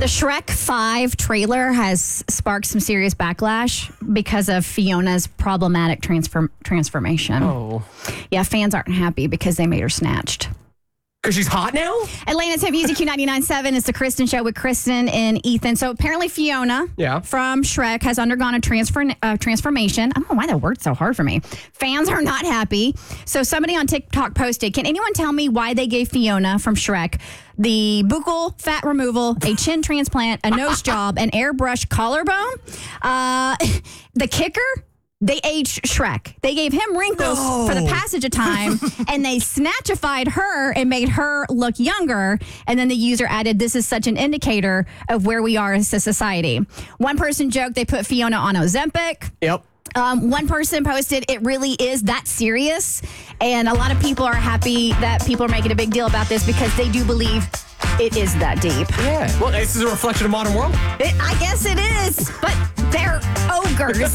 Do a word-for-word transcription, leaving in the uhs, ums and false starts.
The Shrek five trailer has sparked some serious backlash because of Fiona's problematic transform- transformation. Oh. Yeah, fans aren't happy because they made her snatched. Because she's hot now? Atlanta's Hit Music Q ninety-nine point seven is the Kristen Show with Kristen and Ethan. So apparently Fiona Yeah. from Shrek has undergone a transfer uh, transformation. I don't know why that word's so hard for me. Fans are not happy. So somebody on TikTok posted, can anyone tell me why they gave Fiona from Shrek the buccal fat removal, a chin transplant, a nose job, an airbrush collarbone? Uh, the kicker? They aged Shrek. They gave him wrinkles No. for the passage of time, and they snatchified her and made her look younger. And then the user added, this is such an indicator of where we are as a society. One person joked they put Fiona on Ozempic. Yep. Um, one person posted, it really is that serious. And a lot of people are happy that people are making a big deal about this because they do believe it is that deep. Yeah. Well, this is a reflection of modern world. It, I guess it is, but they're ogres.